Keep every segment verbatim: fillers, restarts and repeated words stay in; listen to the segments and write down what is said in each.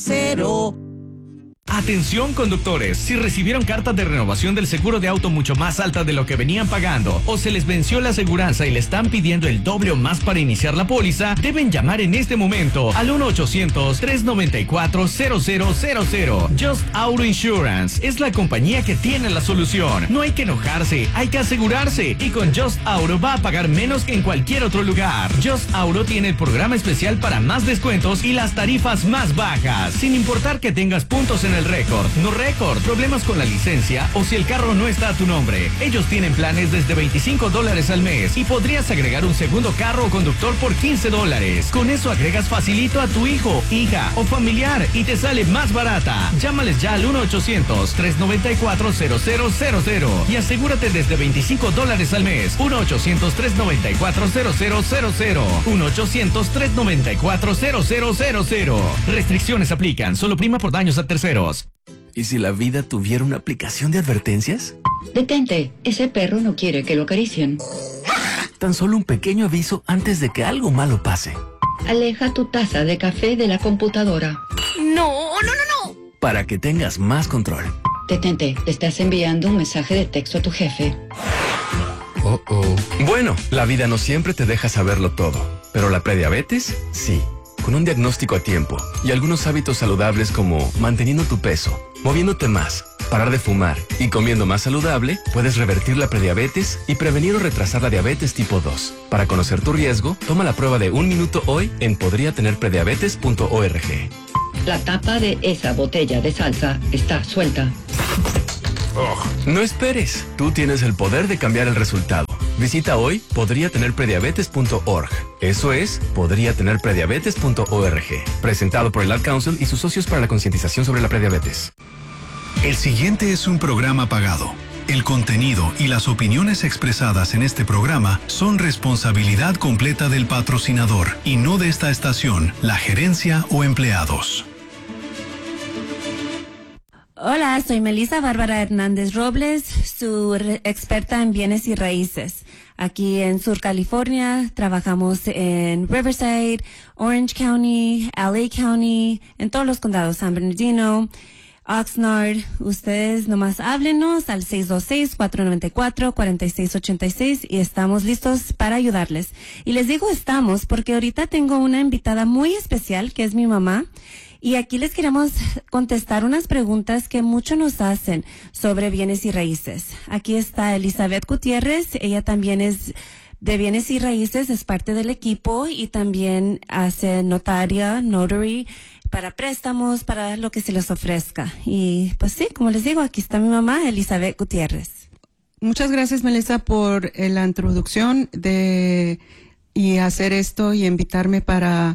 Cero. Atención conductores, si recibieron cartas de renovación del seguro de auto mucho más alta de lo que venían pagando o se les venció la aseguranza y le están pidiendo el doble o más para iniciar la póliza, deben llamar en este momento al uno ochocientos, tres noventa y cuatro, cero cero cero cero. Just Auto Insurance es la compañía que tiene la solución. No hay que enojarse, hay que asegurarse y con Just Auto va a pagar menos que en cualquier otro lugar. Just Auto tiene el programa especial para más descuentos y las tarifas más bajas, sin importar que tengas puntos en el récord, no récord, problemas con la licencia o si el carro no está a tu nombre. Ellos tienen planes desde veinticinco dólares al mes y podrías agregar un segundo carro o conductor por quince dólares. Con eso agregas facilito a tu hijo, hija o familiar y te sale más barata. Llámales ya al uno ochocientos, tres noventa y cuatro, cero cero cero cero y asegúrate desde veinticinco dólares al mes. uno ochocientos, tres noventa y cuatro, cero cero cero cero. uno ochocientos, tres noventa y cuatro, cero cero cero cero. Restricciones aplican, solo prima por daños a terceros. ¿Y si la vida tuviera una aplicación de advertencias? Detente, ese perro no quiere que lo acaricien. Tan solo un pequeño aviso antes de que algo malo pase. Aleja tu taza de café de la computadora. No, no, no, no. Para que tengas más control. Detente, te estás enviando un mensaje de texto a tu jefe. Oh, oh. Bueno, la vida no siempre te deja saberlo todo, pero la prediabetes, sí. Con un diagnóstico a tiempo y algunos hábitos saludables como manteniendo tu peso, moviéndote más, parar de fumar y comiendo más saludable, puedes revertir la prediabetes y prevenir o retrasar la diabetes tipo dos. Para conocer tu riesgo, toma la prueba de un minuto hoy en podría tener prediabetes punto org. La tapa de esa botella de salsa está suelta. Oh, no esperes, tú tienes el poder de cambiar el resultado. Visita hoy podría tener prediabetes punto org. Eso es podría tener prediabetes punto org. Presentado por el Ad Council y sus socios para la concientización sobre la prediabetes. El siguiente es un programa pagado. El contenido y las opiniones expresadas en este programa son responsabilidad completa del patrocinador y no de esta estación, la gerencia o empleados. Hola, soy Melissa Bárbara Hernández Robles, su experta en bienes y raíces. Aquí en Sur California trabajamos en Riverside, Orange County, L A County, en todos los condados, San Bernardino, Oxnard. Ustedes nomás háblenos al seis dos seis, cuatro nueve cuatro, cuatro seis ocho seis y estamos listos para ayudarles. Y les digo estamos porque ahorita tengo una invitada muy especial que es mi mamá. Y aquí les queremos contestar unas preguntas que muchos nos hacen sobre bienes y raíces. Aquí está Elizabeth Gutiérrez, ella también es de bienes y raíces, es parte del equipo y también hace notaria, notary, para préstamos, para lo que se les ofrezca. Y pues sí, como les digo, aquí está mi mamá, Elizabeth Gutiérrez. Muchas gracias, Melissa, por eh, la introducción de y hacer esto y invitarme para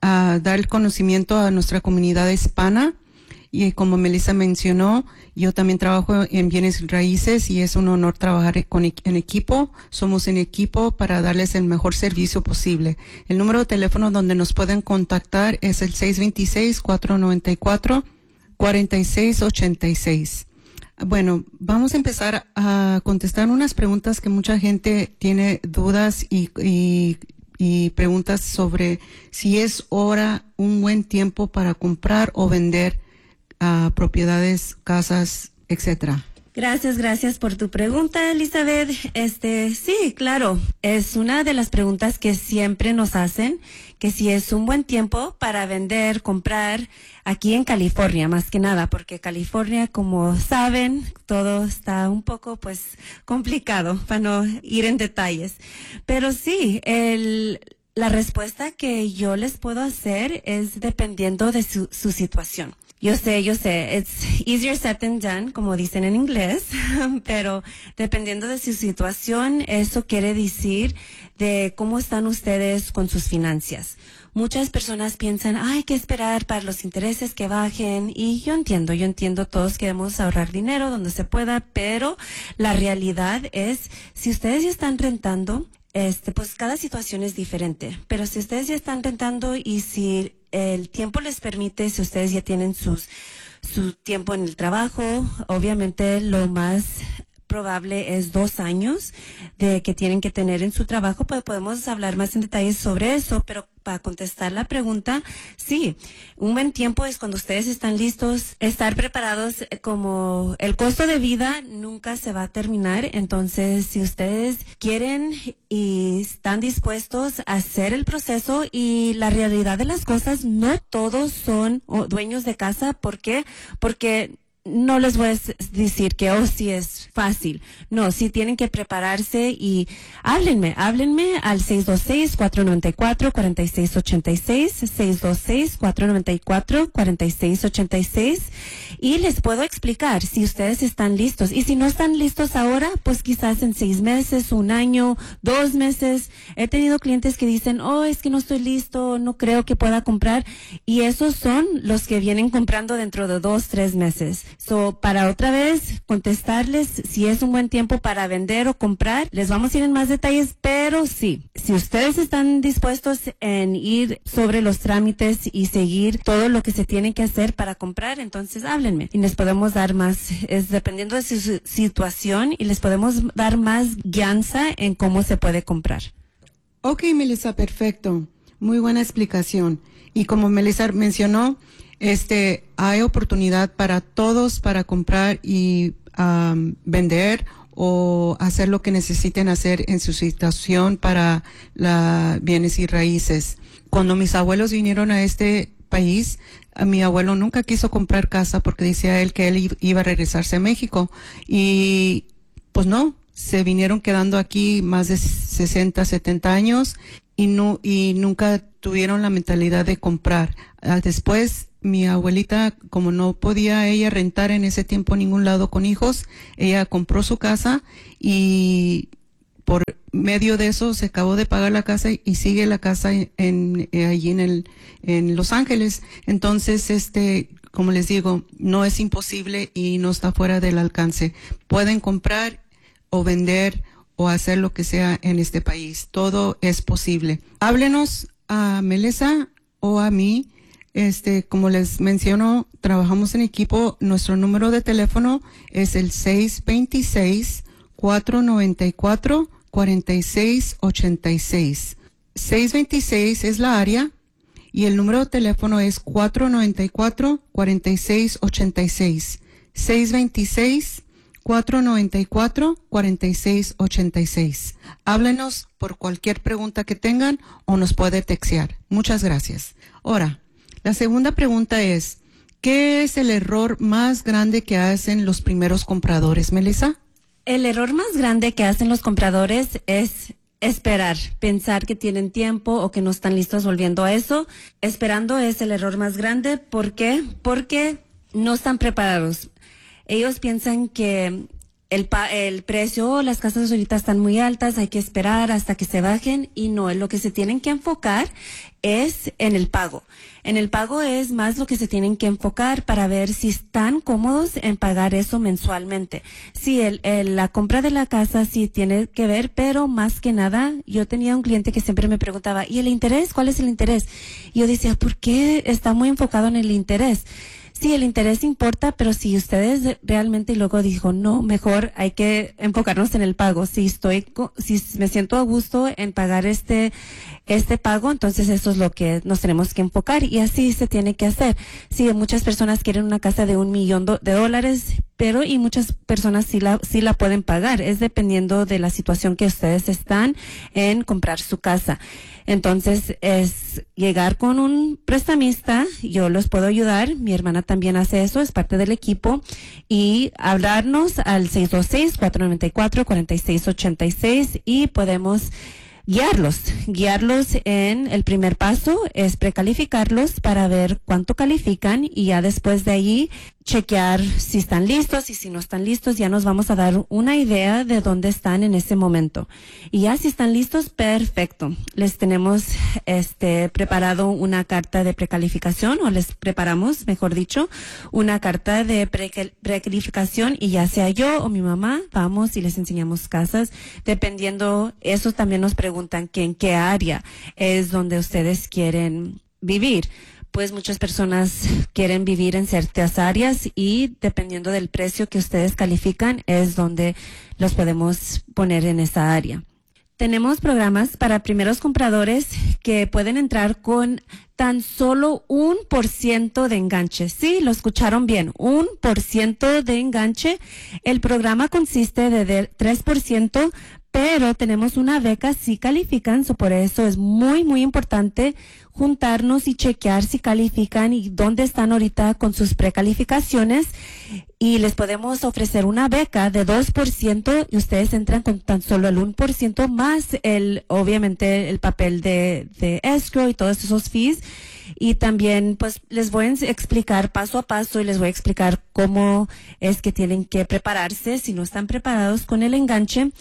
a dar el conocimiento a nuestra comunidad hispana. Y como Melissa mencionó, yo también trabajo en bienes raíces y es un honor trabajar con, en equipo. Somos en equipo para darles el mejor servicio posible. El número de teléfono donde nos pueden contactar es el seis dos seis, cuatro nueve cuatro, cuatro seis ocho seis. Bueno, vamos a empezar a contestar unas preguntas que mucha gente tiene dudas y, y y preguntas sobre si es ahora un buen tiempo para comprar o vender uh, propiedades, casas, etcétera. Gracias, gracias por tu pregunta, Elizabeth. Este, sí, claro, es una de las preguntas que siempre nos hacen, que si es un buen tiempo para vender, comprar aquí en California, más que nada, porque California, como saben, todo está un poco, pues, complicado, para no ir en detalles. Pero sí, el, la respuesta que yo les puedo hacer es dependiendo de su, su situación. Yo sé, yo sé, it's easier said than done, como dicen en inglés, pero dependiendo de su situación, eso quiere decir de cómo están ustedes con sus finanzas. Muchas personas piensan, ah, hay que esperar para los intereses que bajen, y yo entiendo, yo entiendo, todos queremos ahorrar dinero donde se pueda, pero la realidad es, si ustedes ya están rentando, este, pues cada situación es diferente, pero si ustedes ya están rentando y si el tiempo les permite, si ustedes ya tienen sus, su tiempo en el trabajo, obviamente lo más probable es dos años de que tienen que tener en su trabajo, pues podemos hablar más en detalles sobre eso, pero para contestar la pregunta, sí, un buen tiempo es cuando ustedes están listos, estar preparados, como el costo de vida nunca se va a terminar, entonces si ustedes quieren y están dispuestos a hacer el proceso, y la realidad de las cosas, no todos son oh, dueños de casa. ¿Por qué? Porque no les voy a decir que, oh, sí es fácil. No, sí tienen que prepararse y háblenme, háblenme al seis dos seis, cuatro nueve cuatro, cuatro seis ocho seis, seis dos seis, cuatro nueve cuatro, cuatro seis ocho seis, y les puedo explicar si ustedes están listos. Y si no están listos ahora, pues quizás en seis meses, un año, dos meses. He tenido clientes que dicen, oh, es que no estoy listo, no creo que pueda comprar. Y esos son los que vienen comprando dentro de dos, tres meses. So, para otra vez contestarles si es un buen tiempo para vender o comprar, les vamos a ir en más detalles, pero sí, si ustedes están dispuestos en ir sobre los trámites y seguir todo lo que se tiene que hacer para comprar, entonces háblenme y les podemos dar más, es dependiendo de su situación, y les podemos dar más guianza en cómo se puede comprar. Ok, Melissa, perfecto. Muy buena explicación. Y como Melissa mencionó, Este, hay oportunidad para todos para comprar y um, vender o hacer lo que necesiten hacer en su situación para la bienes y raíces. Cuando mis abuelos vinieron a este país, a mi abuelo nunca quiso comprar casa porque decía él que él iba a regresarse a México, y pues no, se vinieron quedando aquí más de sesenta, setenta años y no, y nunca tuvieron la mentalidad de comprar. Uh, después, mi abuelita, como no podía ella rentar en ese tiempo en ningún lado con hijos, ella compró su casa, y por medio de eso se acabó de pagar la casa y sigue la casa en, en allí en el en Los Ángeles. Entonces, este, como les digo, no es imposible y no está fuera del alcance. Pueden comprar o vender o hacer lo que sea en este país. Todo es posible. Háblenos a Melissa o a mí. Este, como les menciono, trabajamos en equipo. Nuestro número de teléfono es el seis dos seis, cuatro nueve cuatro, cuatro seis ocho seis. seis dos seis es la área y el número de teléfono es cuatro nueve cuatro, cuatro seis ocho seis. seis dos seis, cuatro nueve cuatro, cuatro seis ocho seis. Háblenos por cualquier pregunta que tengan o nos puede textear. Muchas gracias. Ahora, la segunda pregunta es, ¿qué es el error más grande que hacen los primeros compradores, Melissa? El error más grande que hacen los compradores es esperar, pensar que tienen tiempo o que no están listos, volviendo a eso. Esperando es el error más grande. ¿Por qué? Porque no están preparados. Ellos piensan que el, pa el precio, las casas ahorita están muy altas, hay que esperar hasta que se bajen, y no, en lo que se tienen que enfocar es en el pago. En el pago es más lo que se tienen que enfocar para ver si están cómodos en pagar eso mensualmente. Sí, el, el, la compra de la casa sí tiene que ver, pero más que nada, yo tenía un cliente que siempre me preguntaba, ¿y el interés? ¿Cuál es el interés? Y yo decía, ¿por qué está muy enfocado en el interés? Sí, el interés importa, pero si ustedes realmente, y luego dijo, no, mejor hay que enfocarnos en el pago. Si estoy, si me siento a gusto en pagar este, este pago, entonces eso es lo que nos tenemos que enfocar, y así se tiene que hacer. Sí, muchas personas quieren una casa de un millón de dólares, pero y muchas personas sí la, sí la pueden pagar. Es dependiendo de la situación que ustedes están en comprar su casa. Entonces, es llegar con un prestamista, yo los puedo ayudar, mi hermana también hace eso, es parte del equipo, y hablarnos al seis dos seis, cuatro nueve cuatro, cuatro seis ocho seis, y podemos guiarlos, guiarlos en el primer paso, es precalificarlos para ver cuánto califican, y ya después de ahí chequear si están listos, y si no están listos ya nos vamos a dar una idea de dónde están en ese momento. Y ya si están listos, perfecto. Les tenemos este preparado una carta de precalificación, o les preparamos, mejor dicho, una carta de pre precalificación, y ya sea yo o mi mamá, vamos y les enseñamos casas, dependiendo. Eso también nos preguntan que en qué área es donde ustedes quieren vivir. pues muchas personas quieren vivir en ciertas áreas y dependiendo del precio que ustedes califican es donde los podemos poner en esa área. Tenemos programas para primeros compradores que pueden entrar con tan solo un por ciento de enganche. Sí, lo escucharon bien, un por ciento de enganche. El programa consiste de tres por ciento, pero tenemos una beca si califican, so por eso es muy, muy importante juntarnos y chequear si califican y dónde están ahorita con sus precalificaciones. Y les podemos ofrecer una beca de dos por ciento y ustedes entran con tan solo el uno por ciento más el, obviamente, el papel de, de escrow y todos esos fees. Y también, pues, les voy a explicar paso a paso y les voy a explicar cómo es que tienen que prepararse si no están preparados con el enganche.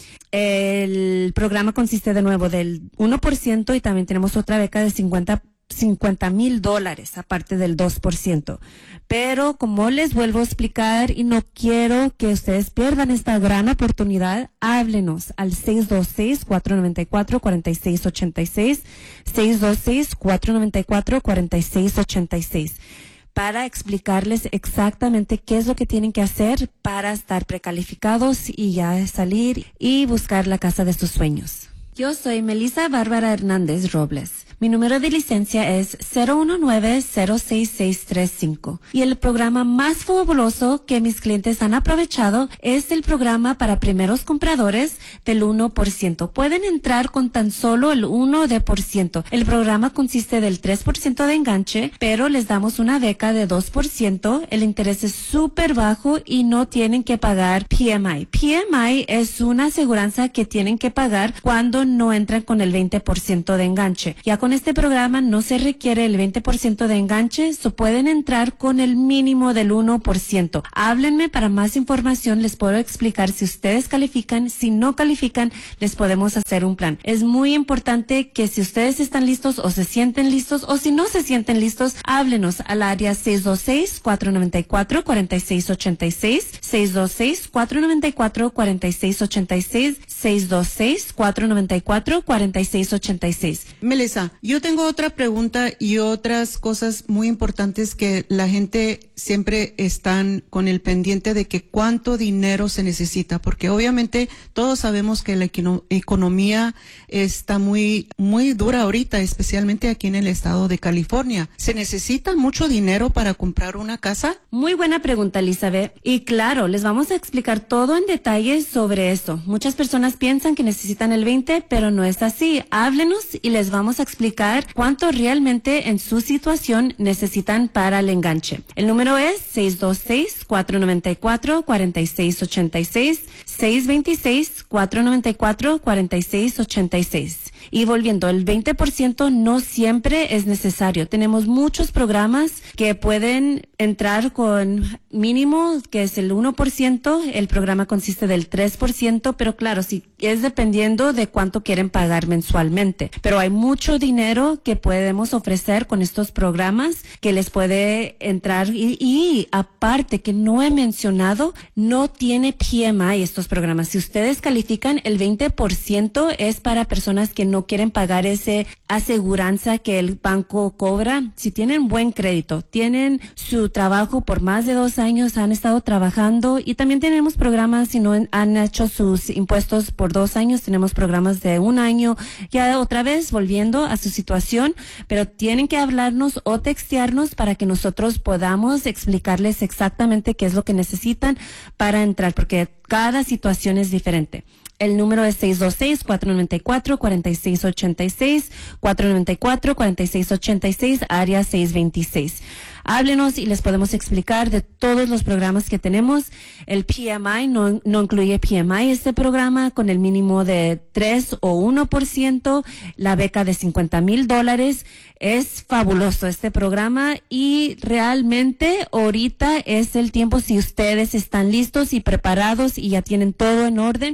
El programa consiste de nuevo del uno por ciento y también tenemos otra beca de cincuenta mil dólares, aparte del dos por ciento. Pero como les vuelvo a explicar y no quiero que ustedes pierdan esta gran oportunidad, háblenos al seis dos seis, cuatro nueve cuatro, cuatro seis ocho seis, seis dos seis, cuatro nueve cuatro, cuatro seis ocho seis, para explicarles exactamente qué es lo que tienen que hacer para estar precalificados y ya salir y buscar la casa de sus sueños. Yo soy Melissa Bárbara Hernández Robles. Mi número de licencia es cero uno nueve, cero seis seis tres cinco. Y el programa más fabuloso que mis clientes han aprovechado es el programa para primeros compradores del uno por ciento. Pueden entrar con tan solo el uno por ciento. El programa consiste del tres por ciento de enganche, pero les damos una beca de dos por ciento. El interés es súper bajo y no tienen que pagar P M I. P M I es una aseguranza que tienen que pagar cuando no entran con el veinte por ciento de enganche. Ya con este programa no se requiere el veinte por ciento de enganche, so pueden entrar con el mínimo del uno por ciento. Háblenme para más información, les puedo explicar si ustedes califican, si no califican, les podemos hacer un plan. Es muy importante que si ustedes están listos o se sienten listos o si no se sienten listos, háblenos al área seis dos seis, cuatro nueve cuatro, cuatro seis ocho seis, seis dos seis, cuatro nueve cuatro, cuatro seis ocho seis, seis dos seis, cuatro nueve cuatro, cuatro seis ocho seis. Melissa, yo tengo otra pregunta y otras cosas muy importantes que la gente siempre están con el pendiente de que cuánto dinero se necesita, porque obviamente todos sabemos que la econo- economía está muy, muy dura ahorita, especialmente aquí en el estado de California. ¿Se necesita mucho dinero para comprar una casa? Muy buena pregunta, Elizabeth. Y claro, les vamos a explicar todo en detalle sobre eso. Muchas personas piensan que necesitan el veinte, pero no es así. Háblenos y les vamos a explicar cuánto realmente en su situación necesitan para el enganche. El número es seis dos seis, cuatro nueve cuatro, cuatro seis ocho seis, seis dos seis, cuatro nueve cuatro, cuatro seis ocho seis. Y volviendo, el veinte por ciento no siempre es necesario. Tenemos muchos programas que pueden entrar con mínimo, que es el uno por ciento. El programa consiste del tres por ciento, pero claro, si es dependiendo de cuánto quieren pagar mensualmente. Pero hay mucho dinero que podemos ofrecer con estos programas que les puede entrar. Y, y aparte, que no he mencionado, no tiene P M I estos programas. Si ustedes califican, el veinte por ciento es para personas que no quieren pagar ese aseguranza que el banco cobra. Si tienen buen crédito, tienen su trabajo por más de dos años, han estado trabajando, y también tenemos programas si no han hecho sus impuestos por dos años, tenemos programas de un año, ya otra vez volviendo a su situación, pero tienen que hablarnos o textearnos para que nosotros podamos explicarles exactamente qué es lo que necesitan para entrar, porque cada situación es diferente. El número es seis dos seis, cuatro nueve cuatro, cuatro seis ocho seis, cuatro nueve cuatro, cuatro seis ocho seis, área seis dos seis. Háblenos y les podemos explicar de todos los programas que tenemos. El P M I no, no incluye P M I este programa, con el mínimo de tres o uno por ciento, la beca de cincuenta mil dólares. Es fabuloso este programa y realmente ahorita es el tiempo, si ustedes están listos y preparados y ya tienen todo en orden.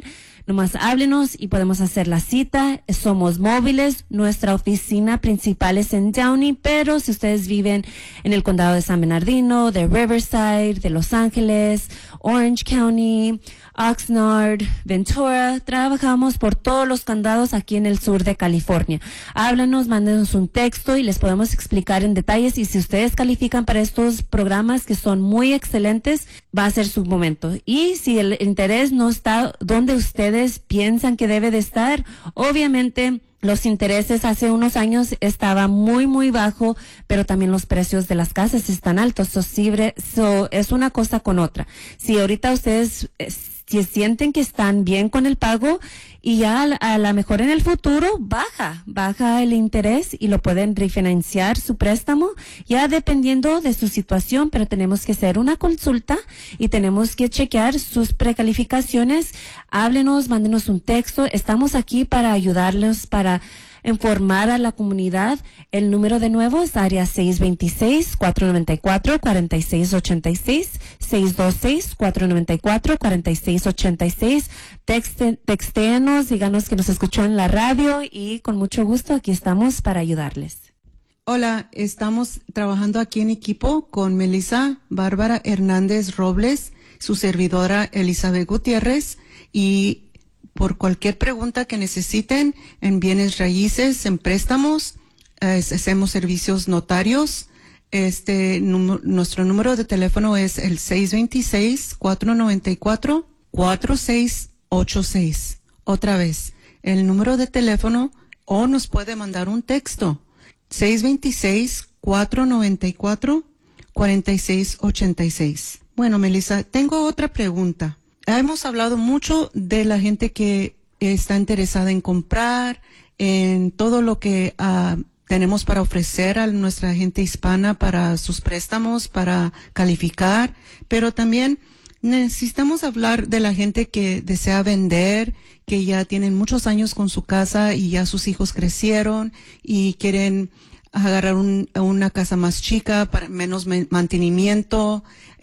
Nomás háblenos y podemos hacer la cita. Somos móviles. Nuestra oficina principal es en Downey, pero si ustedes viven en el condado de San Bernardino, de Riverside, de Los Ángeles, Orange County, Oxnard, Ventura, trabajamos por todos los condados aquí en el sur de California. Háblanos, mándenos un texto y les podemos explicar en detalles, y si ustedes califican para estos programas que son muy excelentes, va a ser su momento. Y si el interés no está donde ustedes piensan que debe de estar, obviamente los intereses hace unos años estaba muy, muy bajo, pero también los precios de las casas están altos. So, sibre, so, es una cosa con otra. Si ahorita ustedes eh, si sienten que están bien con el pago, y ya a lo mejor en el futuro baja, baja el interés y lo pueden refinanciar su préstamo, ya dependiendo de su situación, pero tenemos que hacer una consulta y tenemos que chequear sus precalificaciones. Háblenos, mándenos un texto. Estamos aquí para ayudarlos, para informar a la comunidad. El número de nuevo es área seis dos seis, cuatro nueve cuatro, cuatro seis ocho seis, seis dos seis, cuatro nueve cuatro, cuatro seis ocho seis. Texte, textéenos, díganos que nos escuchó en la radio y con mucho gusto aquí estamos para ayudarles. Hola, estamos trabajando aquí en equipo con Melissa Bárbara Hernández Robles, su servidora Elizabeth Gutiérrez, y por cualquier pregunta que necesiten en bienes raíces, en préstamos, eh, hacemos servicios notarios. Este, num- nuestro número de teléfono es el seis dos seis, cuatro nueve cuatro, cuatro seis ocho seis. Otra vez, el número de teléfono, o nos puede mandar un texto. seis dos seis, cuatro nueve cuatro, cuatro seis ocho seis. Bueno, Melissa, tengo otra pregunta. Hemos hablado mucho de la gente que está interesada en comprar, en todo lo que uh, tenemos para ofrecer a nuestra gente hispana para sus préstamos, para calificar, pero también necesitamos hablar de la gente que desea vender, que ya tienen muchos años con su casa y ya sus hijos crecieron y quieren agarrar un, una casa más chica para menos me- mantenimiento,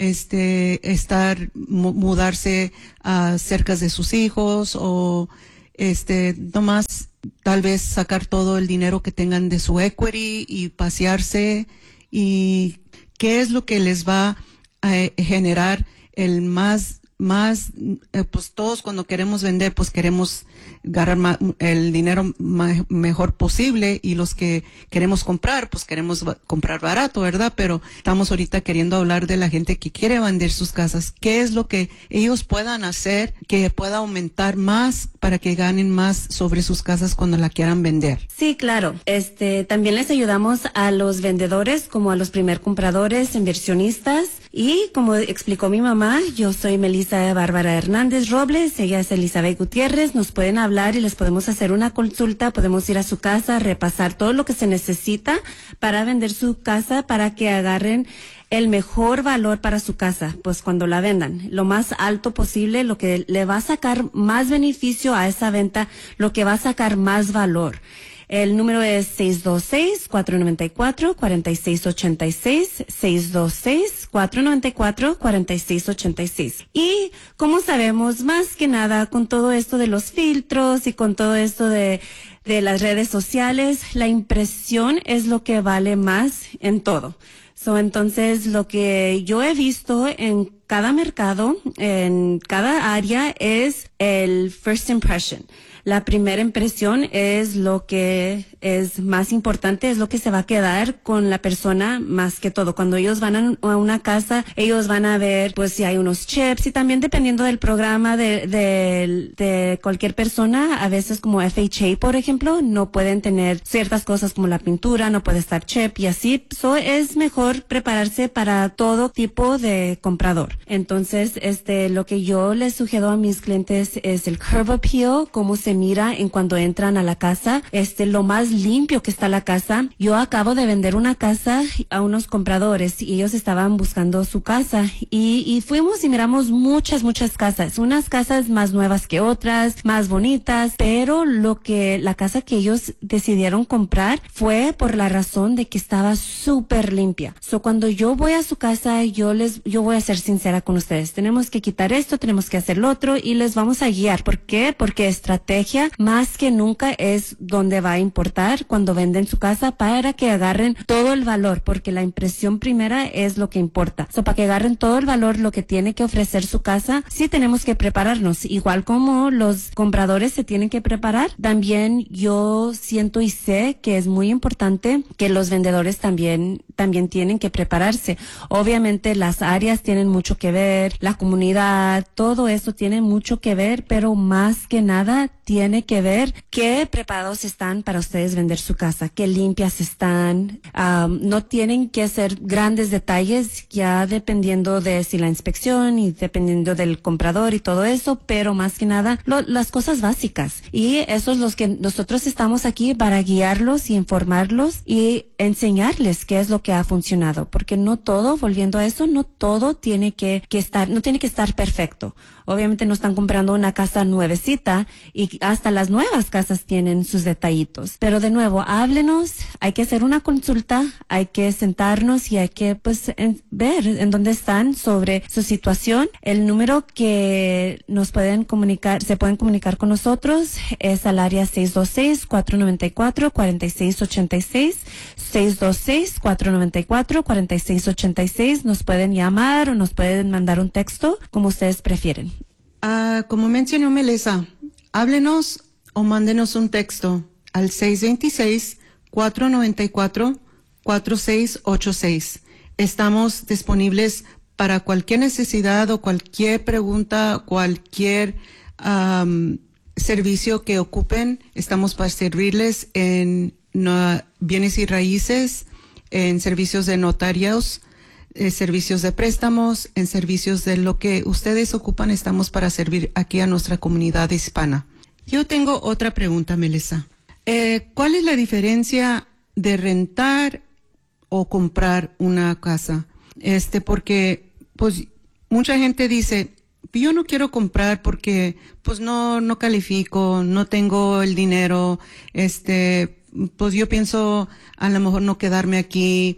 este, estar, mu- mudarse a cerca de sus hijos, o este, nomás tal vez sacar todo el dinero que tengan de su equity y pasearse. Y qué es lo que les va a eh, generar el más, más, eh, pues todos cuando queremos vender, pues queremos ganar ma- el dinero ma- mejor posible, y los que queremos comprar, pues queremos ba- comprar barato, ¿verdad? Pero estamos ahorita queriendo hablar de la gente que quiere vender sus casas. ¿Qué es lo que ellos puedan hacer que pueda aumentar más para que ganen más sobre sus casas cuando la quieran vender? Sí, claro. Este, también les ayudamos a los vendedores como a los primer compradores, inversionistas, y como explicó mi mamá, yo soy Melissa Bárbara Hernández Robles, ella es Elizabeth Gutiérrez. Nos pueden hablar y les podemos hacer una consulta, podemos ir a su casa, repasar todo lo que se necesita para vender su casa, para que agarren el mejor valor para su casa, pues cuando la vendan, lo más alto posible, lo que le va a sacar más beneficio a esa venta, lo que va a sacar más valor. El número es seis dos seis, cuatro nueve cuatro, cuatro seis ocho seis, seis dos seis, cuatro nueve cuatro, cuatro seis ocho seis. Y como sabemos, más que nada, con todo esto de los filtros y con todo esto de, de las redes sociales, la impresión es lo que vale más en todo. So, entonces, lo que yo he visto en cada mercado, en cada área, es el first impression. La primera impresión es lo que es más importante, es lo que se va a quedar con la persona más que todo. Cuando ellos van a, a una casa, ellos van a ver pues si hay unos chips, y también dependiendo del programa de, de, de cualquier persona, a veces como F H A, por ejemplo, no pueden tener ciertas cosas como la pintura, no puede estar chip y así. So, es mejor prepararse para todo tipo de comprador. Entonces, este, lo que yo les sugiero a mis clientes es el curb appeal, cómo se se mira en cuando entran a la casa, este, lo más limpio que está la casa. Yo acabo de vender una casa a unos compradores y ellos estaban buscando su casa y, y fuimos y miramos muchas, muchas casas, unas casas más nuevas que otras, más bonitas, pero lo que, la casa que ellos decidieron comprar fue por la razón de que estaba súper limpia. So, cuando yo voy a su casa, yo les, yo voy a ser sincera con ustedes. Tenemos que quitar esto, tenemos que hacer lo otro y les vamos a guiar. ¿Por qué? Porque estrategia más que nunca es donde va a importar cuando venden su casa para que agarren todo el valor, porque la impresión primera es lo que importa. So, para que agarren todo el valor, lo que tiene que ofrecer su casa, sí tenemos que prepararnos. Igual como los compradores se tienen que preparar, también yo siento y sé que es muy importante que los vendedores también, también tienen que prepararse. Obviamente las áreas tienen mucho que ver, la comunidad, todo eso tiene mucho que ver, pero más que nada tiene que ver qué preparados están para ustedes vender su casa, qué limpias están. Um, no tienen que ser grandes detalles, ya dependiendo de si la inspección y dependiendo del comprador y todo eso, pero más que nada lo, las cosas básicas. Y eso es lo que nosotros estamos aquí para guiarlos y informarlos y enseñarles qué es lo que ha funcionado, porque no todo, volviendo a eso, no todo tiene que, que estar, no tiene que estar perfecto. Obviamente no están comprando una casa nuevecita y hasta las nuevas casas tienen sus detallitos. Pero de nuevo, háblenos, hay que hacer una consulta, hay que sentarnos y hay que pues en, ver en dónde están sobre su situación. El número que nos pueden comunicar, se pueden comunicar con nosotros es al área seis dos seis, cuatro nueve cuatro, cuatro seis ocho seis, seis dos seis, cuatro nueve cuatro, cuatro seis ocho seis. Nos pueden llamar o nos pueden mandar un texto, como ustedes prefieren. Ah, como mencionó Melissa, háblenos o mándenos un texto al seis dos seis, cuatro nueve cuatro, cuatro seis ocho seis. Estamos disponibles para cualquier necesidad o cualquier pregunta, cualquier um, servicio que ocupen. Estamos para servirles en no, bienes y raíces, en servicios de notarios, Eh, servicios de préstamos, en servicios de lo que ustedes ocupan. Estamos para servir aquí a nuestra comunidad hispana. Yo tengo otra pregunta, Melissa. Eh, ¿Cuál es la diferencia de rentar o comprar una casa? Este, porque, pues, mucha gente dice, yo no quiero comprar porque, pues, no, no califico, no tengo el dinero, este, pues, yo pienso a lo mejor no quedarme aquí.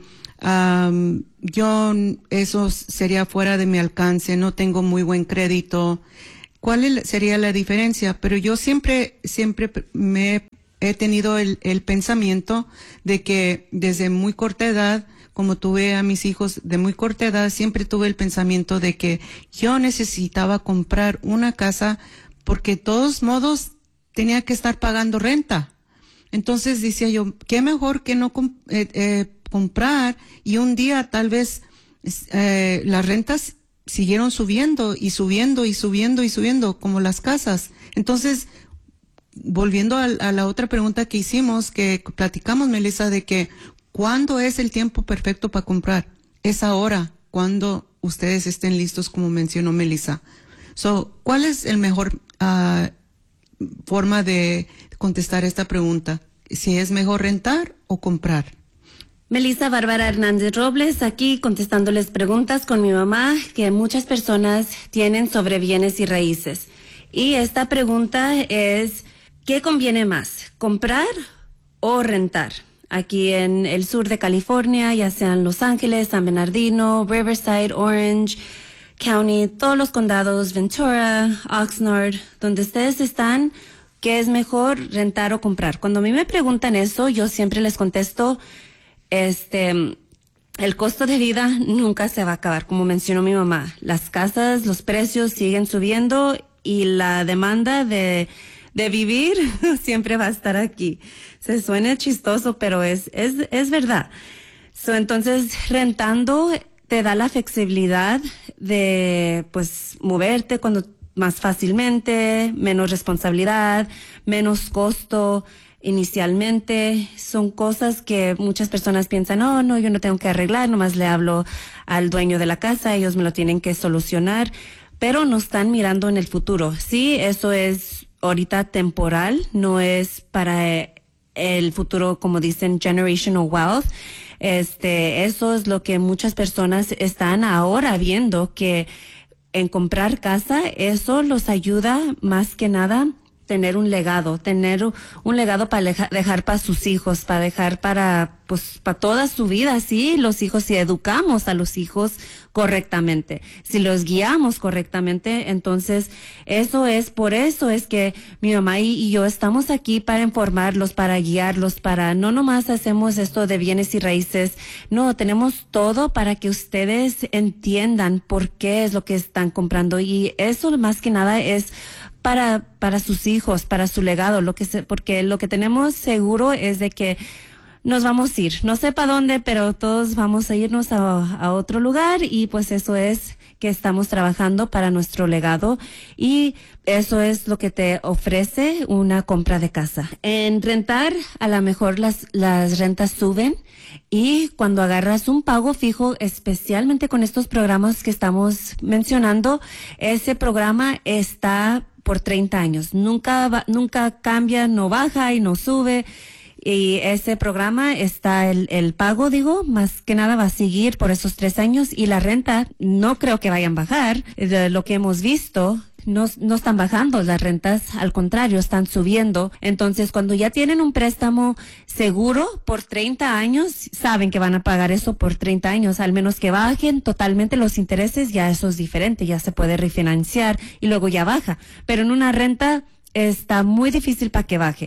Um, yo, eso sería fuera de mi alcance, no tengo muy buen crédito. ¿Cuál es, sería la diferencia? Pero yo siempre, siempre me he tenido el, el pensamiento de que desde muy corta edad, como tuve a mis hijos de muy corta edad, siempre tuve el pensamiento de que yo necesitaba comprar una casa porque de todos modos tenía que estar pagando renta. Entonces decía yo, qué mejor que no eh, eh, comprar, y un día tal vez eh, las rentas siguieron subiendo y subiendo y subiendo y subiendo como las casas. Entonces, volviendo a, a la otra pregunta que hicimos, que platicamos, Melissa, de que ¿cuándo es el tiempo perfecto para comprar? Es ahora, cuando ustedes estén listos, como mencionó Melissa. So, ¿cuál es el mejor uh, forma de contestar esta pregunta? Si es mejor rentar o comprar. Melissa Bárbara Hernández Robles, aquí contestándoles preguntas con mi mamá que muchas personas tienen sobre bienes y raíces. Y esta pregunta es, ¿qué conviene más, comprar o rentar? Aquí en el sur de California, ya sean Los Ángeles, San Bernardino, Riverside, Orange County, todos los condados, Ventura, Oxnard, donde ustedes están, ¿qué es mejor, rentar o comprar? Cuando a mí me preguntan eso, yo siempre les contesto, Este, el costo de vida nunca se va a acabar, como mencionó mi mamá. Las casas, los precios siguen subiendo y la demanda de, de vivir siempre va a estar aquí. Se suena chistoso, pero es, es, es verdad. So, entonces, rentando te da la flexibilidad de, pues, moverte cuando más fácilmente, menos responsabilidad, menos costo. Inicialmente son cosas que muchas personas piensan, no, no, yo no tengo que arreglar, nomás le hablo al dueño de la casa, ellos me lo tienen que solucionar, pero no están mirando en el futuro. Sí, eso es ahorita temporal, no es para eh, el futuro, como dicen, generational wealth. Este, eso es lo que muchas personas están ahora viendo, que en comprar casa, eso los ayuda más que nada tener un legado, tener un legado para dejar, dejar para sus hijos, para dejar para, pues, para toda su vida, sí, los hijos, si educamos a los hijos correctamente, si los guiamos correctamente, entonces, eso es, por eso es que mi mamá y, y yo estamos aquí para informarlos, para guiarlos, para, no nomás hacemos esto de bienes y raíces, no, tenemos todo para que ustedes entiendan por qué es lo que están comprando, y eso más que nada es para para sus hijos, para su legado, lo que se, porque lo que tenemos seguro es de que nos vamos a ir, no sé para dónde, pero todos vamos a irnos a, a otro lugar, y pues eso es que estamos trabajando para nuestro legado, y eso es lo que te ofrece una compra de casa. En rentar, a lo mejor las las rentas suben, y cuando agarras un pago fijo, especialmente con estos programas que estamos mencionando, ese programa está por treinta años. Nunca va, nunca cambia, no baja y no sube. Y ese programa está, el, el pago, digo, más que nada va a seguir por esos tres años, y la renta no creo que vayan a bajar. De lo que hemos visto, no, no están bajando las rentas, al contrario, están subiendo. Entonces, cuando ya tienen un préstamo seguro por treinta años, saben que van a pagar eso por treinta años, al menos que bajen totalmente los intereses, ya eso es diferente, ya se puede refinanciar y luego ya baja. Pero en una renta está muy difícil para que baje.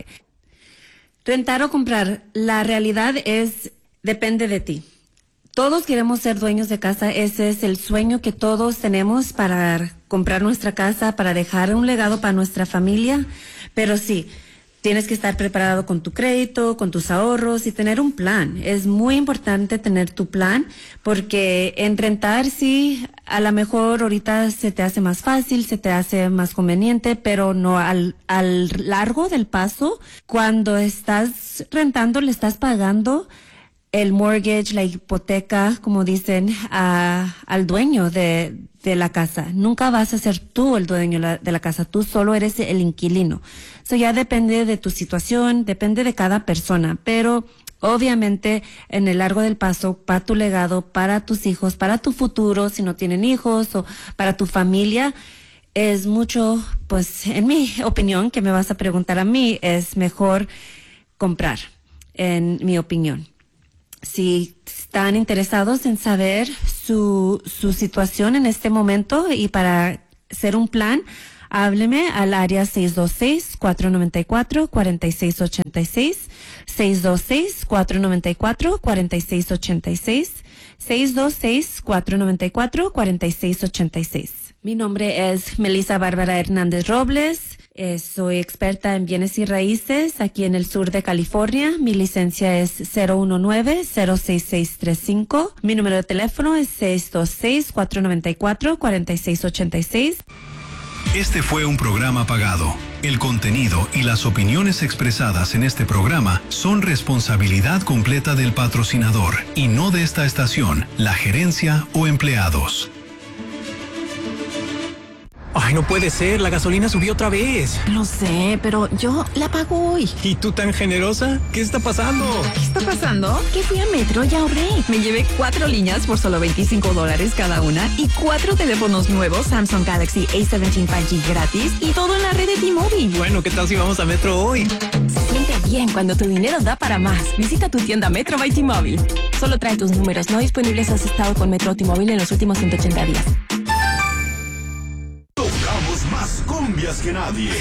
Rentar o comprar, la realidad es, depende de ti. Todos queremos ser dueños de casa, ese es el sueño que todos tenemos para comprar nuestra casa, para dejar un legado para nuestra familia, pero sí, tienes que estar preparado con tu crédito, con tus ahorros y tener un plan. Es muy importante tener tu plan, porque en rentar sí, a lo mejor ahorita se te hace más fácil, se te hace más conveniente, pero no al, al largo del paso, cuando estás rentando le estás pagando el mortgage, la hipoteca, como dicen, a, al dueño de, de la casa. Nunca vas a ser tú el dueño la, de la casa, tú solo eres el inquilino. Eso ya depende de tu situación, depende de cada persona, pero obviamente en el largo del paso, para tu legado, para tus hijos, para tu futuro, si no tienen hijos, o para tu familia, es mucho, pues en mi opinión, que me vas a preguntar a mí, es mejor comprar, en mi opinión. Si están interesados en saber su, su situación en este momento y para hacer un plan, hábleme al área seis dos seis, cuatro nueve cuatro, cuatro seis ocho seis, seis dos seis, cuatro nueve cuatro, cuatro seis ocho seis, seis dos seis, cuatro nueve cuatro, cuatro seis ocho seis. Mi nombre es Melissa Bárbara Hernández Robles. Eh, soy experta en bienes y raíces aquí en el sur de California. Mi licencia es cero uno nueve, cero seis seis tres cinco. Mi número de teléfono es seis dos seis, cuatro nueve cuatro, cuatro seis ocho seis. Este fue un programa pagado. El contenido y las opiniones expresadas en este programa son responsabilidad completa del patrocinador y no de esta estación, la gerencia o empleados. Ay, no puede ser, la gasolina subió otra vez. Lo sé, pero yo la pago hoy. ¿Y tú tan generosa? ¿Qué está pasando? ¿Qué está pasando? Que fui a Metro y ahorré. Me llevé cuatro líneas por solo veinticinco dólares cada una y cuatro teléfonos nuevos Samsung Galaxy A diecisiete cinco G gratis y todo en la red de T-Mobile. Bueno, ¿qué tal si vamos a Metro hoy? Se siente bien cuando tu dinero da para más. Visita tu tienda Metro by T-Mobile. Solo trae tus números no disponibles si has estado con Metro o T-Mobile en los últimos ciento ochenta días. Tocamos más cumbias que nadie.